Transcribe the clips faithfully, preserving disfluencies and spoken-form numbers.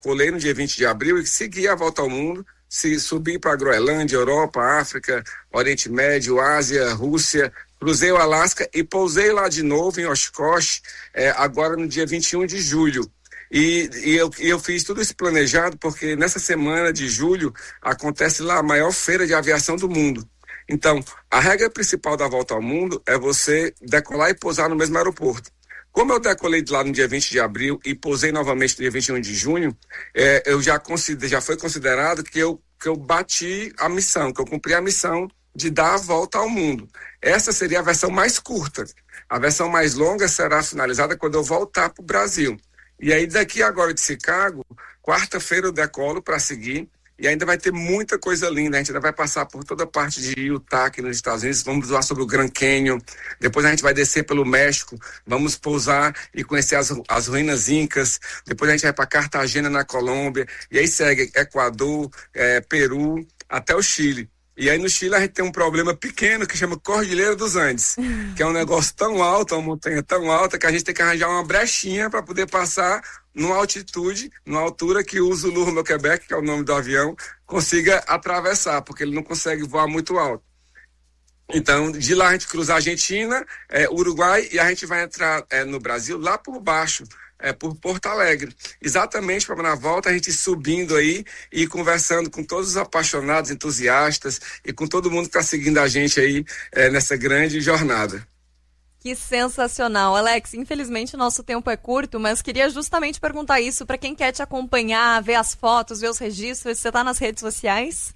decolei no dia vinte de abril e segui a volta ao mundo, se subi para a Groenlândia, Europa, África, Oriente Médio, Ásia, Rússia, cruzei o Alasca e pousei lá de novo em Oshkosh, é, agora no dia vinte e um de julho. E, e, eu, e eu fiz tudo isso planejado porque nessa semana de julho acontece lá a maior feira de aviação do mundo. Então, a regra principal da volta ao mundo é você decolar e pousar no mesmo aeroporto. Como eu decolei de lá no dia vinte de abril e pousei novamente no dia vinte e um de junho, é, eu já, consider, já foi considerado que eu, que eu bati a missão, que eu cumpri a missão de dar a volta ao mundo. Essa seria a versão mais curta. A versão mais longa será finalizada quando eu voltar para o Brasil. E aí daqui agora de Chicago, quarta-feira eu decolo para seguir. E ainda vai ter muita coisa linda. A gente ainda vai passar por toda a parte de Utah aqui nos Estados Unidos. Vamos voar sobre o Grand Canyon. Depois a gente vai descer pelo México. Vamos pousar e conhecer as, as ruínas incas. Depois a gente vai para Cartagena, na Colômbia. E aí segue Equador, é, Peru, até o Chile. E aí no Chile a gente tem um problema pequeno que chama Cordilheira dos Andes, que é um negócio tão alto, uma montanha tão alta, que a gente tem que arranjar uma brechinha para poder passar numa altitude, numa altura que o Zulu no Quebec, que é o nome do avião, consiga atravessar, porque ele não consegue voar muito alto. Então, de lá a gente cruza a Argentina, é, Uruguai, e a gente vai entrar é, no Brasil lá por baixo, é, por Porto Alegre. Exatamente para na volta a gente subindo aí e conversando com todos os apaixonados, entusiastas e com todo mundo que está seguindo a gente aí é, nessa grande jornada. Que sensacional, Alex. Infelizmente o nosso tempo é curto, mas queria justamente perguntar isso para quem quer te acompanhar, ver as fotos, ver os registros. Você está nas redes sociais?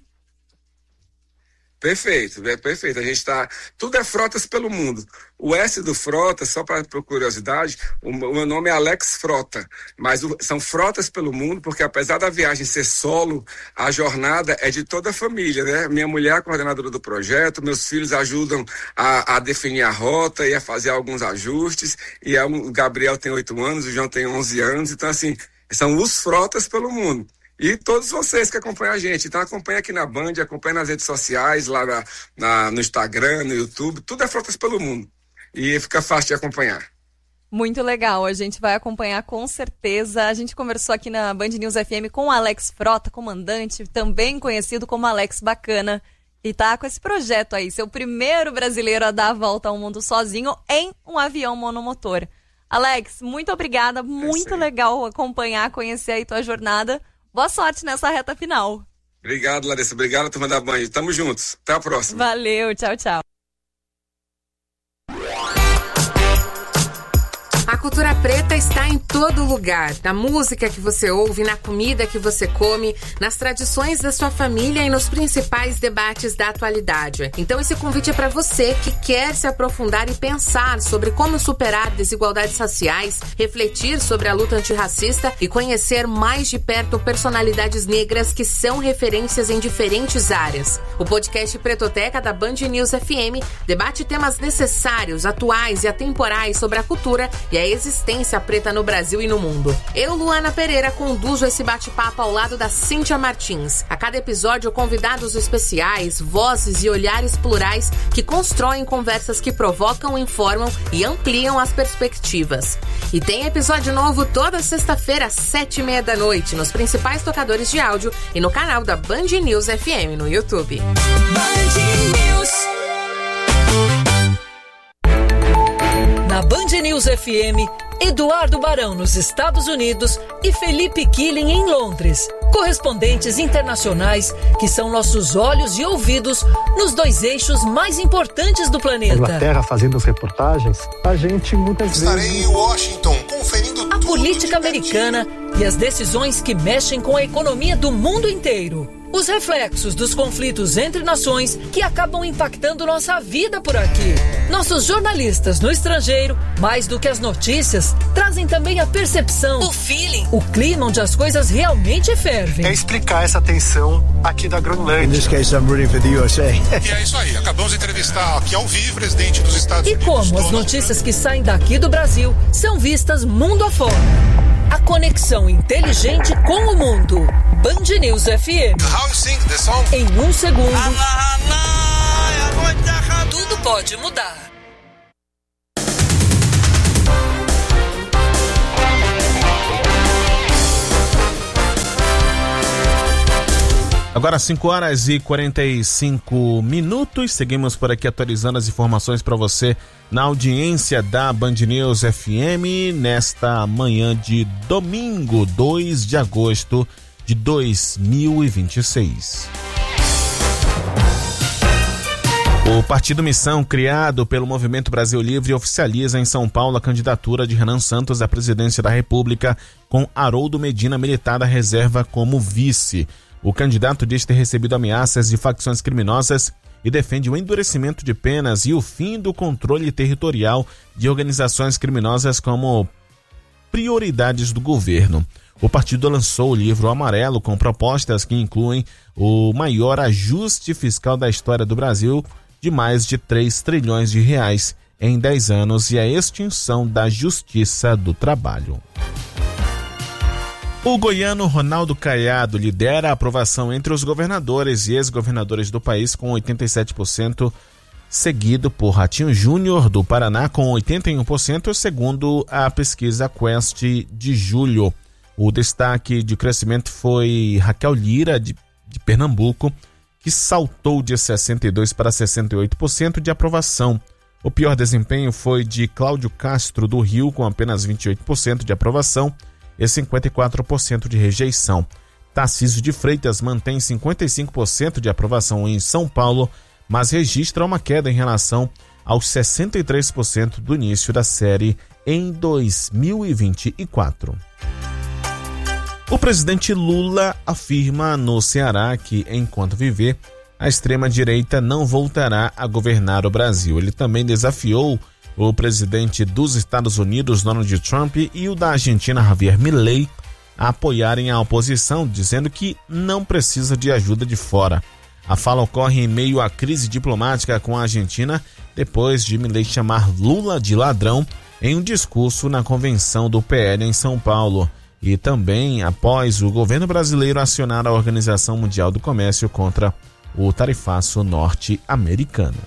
Perfeito, é perfeito. A gente está. Tudo é Frotas pelo Mundo. O S do Frota, só para curiosidade, o meu nome é Alex Frota, mas o, são Frotas pelo Mundo, porque apesar da viagem ser solo, a jornada é de toda a família, né? Minha mulher é a coordenadora do projeto, meus filhos ajudam a, a definir a rota e a fazer alguns ajustes, e é, o Gabriel tem oito anos, o João tem onze anos, então assim, são os Frotas pelo Mundo. E todos vocês que acompanham a gente. Então acompanha aqui na Band, acompanha nas redes sociais, lá na, na, no Instagram, no YouTube. Tudo é Frotas pelo Mundo. E fica fácil de acompanhar. Muito legal, a gente vai acompanhar com certeza. A gente conversou aqui na Band News F M com o Alex Frota, comandante, também conhecido como Alex Bacana. E tá com esse projeto aí, ser o primeiro brasileiro a dar a volta ao mundo sozinho em um avião monomotor. Alex, muito obrigada, muito é legal acompanhar, conhecer aí tua jornada. Boa sorte nessa reta final. Obrigado, Larissa. Obrigado, turma da Band. Tamo juntos. Até a próxima. Valeu. Tchau, tchau. A cultura preta está em todo lugar, na música que você ouve, na comida que você come, nas tradições da sua família e nos principais debates da atualidade. Então esse convite é para você que quer se aprofundar e pensar sobre como superar desigualdades raciais, refletir sobre a luta antirracista e conhecer mais de perto personalidades negras que são referências em diferentes áreas. O podcast Pretoteca da Band News F M debate temas necessários, atuais e atemporais sobre a cultura e a existência preta no Brasil e no mundo. Eu, Luana Pereira, conduzo esse bate-papo ao lado da Cíntia Martins. A cada episódio, convidados especiais, vozes e olhares plurais que constroem conversas que provocam, informam e ampliam as perspectivas. E tem episódio novo toda sexta-feira às sete e meia da noite nos principais tocadores de áudio e no canal da Band News F M no YouTube. Band News. Na Band News F M, Eduardo Barão nos Estados Unidos e Felipe Killing em Londres. Correspondentes internacionais que são nossos olhos e ouvidos nos dois eixos mais importantes do planeta. Inglaterra fazendo as reportagens, a gente muitas Estarei vezes... Estarei em Washington conferindo a tudo política americana e as decisões que mexem com a economia do mundo inteiro. Os reflexos dos conflitos entre nações que acabam impactando nossa vida por aqui. Nossos jornalistas no estrangeiro, mais do que as notícias, trazem também a percepção, o feeling, o clima onde as coisas realmente fervem. É explicar essa tensão aqui da Groenlândia. In this case, I'm rooting for the U S A. E é isso aí, acabamos de entrevistar aqui ao vivo o presidente dos Estados e Unidos. E como as notícias que saem daqui do Brasil são vistas mundo afora. A conexão inteligente com o mundo. Band News F M. How you sing the song? Em um segundo, tudo pode mudar. Agora cinco horas e quarenta e cinco minutos, seguimos por aqui atualizando as informações para você na audiência da Band News F M nesta manhã de domingo, dois de agosto de dois mil e vinte e seis. O Partido Missão, criado pelo Movimento Brasil Livre, oficializa em São Paulo a candidatura de Renan Santos à presidência da República, com Haroldo Medina, militar da reserva, como vice. O candidato diz ter recebido ameaças de facções criminosas e defende o endurecimento de penas e o fim do controle territorial de organizações criminosas como prioridades do governo. O partido lançou o livro Amarelo, com propostas que incluem o maior ajuste fiscal da história do Brasil, de mais de três trilhões de reais em dez anos, e a extinção da Justiça do Trabalho. O goiano Ronaldo Caiado lidera a aprovação entre os governadores e ex-governadores do país com oitenta e sete por cento, seguido por Ratinho Júnior do Paraná com oitenta e um por cento, segundo a pesquisa Quest de julho. O destaque de crescimento foi Raquel Lira, de, de Pernambuco, que saltou de sessenta e dois por cento para sessenta e oito por cento de aprovação. O pior desempenho foi de Cláudio Castro, do Rio, com apenas vinte e oito por cento de aprovação e cinquenta e quatro por cento de rejeição. Tarcísio de Freitas mantém cinquenta e cinco por cento de aprovação em São Paulo, mas registra uma queda em relação aos sessenta e três por cento do início da série em dois mil e vinte e quatro. O presidente Lula afirma no Ceará que, enquanto viver, a extrema-direita não voltará a governar o Brasil. Ele também desafiou o presidente dos Estados Unidos, Donald Trump, e o da Argentina, Javier Milei, a apoiarem a oposição, dizendo que não precisa de ajuda de fora. A fala ocorre em meio à crise diplomática com a Argentina, depois de Milei chamar Lula de ladrão em um discurso na convenção do P L em São Paulo, e também após o governo brasileiro acionar a Organização Mundial do Comércio contra o tarifaço norte-americano.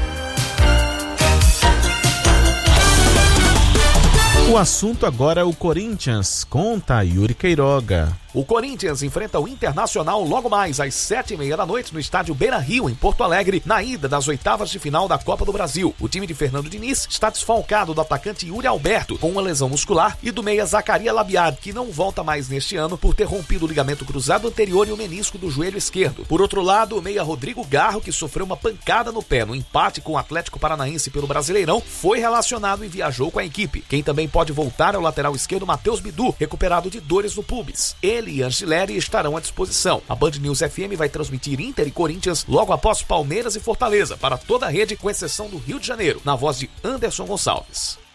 O assunto agora é o Corinthians, conta Yuri Queiroga. O Corinthians enfrenta o Internacional logo mais às sete e meia da noite no estádio Beira-Rio, em Porto Alegre, na ida das oitavas de final da Copa do Brasil. O time de Fernando Diniz está desfalcado do atacante Yuri Alberto, com uma lesão muscular, e do meia Zacaria Labiad, que não volta mais neste ano por ter rompido o ligamento cruzado anterior e o menisco do joelho esquerdo. Por outro lado, o meia Rodrigo Garro, que sofreu uma pancada no pé no empate com o Atlético Paranaense pelo Brasileirão, foi relacionado e viajou com a equipe. Quem também pode voltar é o lateral esquerdo Matheus Bidu, recuperado de dores no pubis. Ele e Angileri estarão à disposição. A Band News F M vai transmitir Inter e Corinthians logo após Palmeiras e Fortaleza para toda a rede, com exceção do Rio de Janeiro, na voz de Anderson Gonçalves.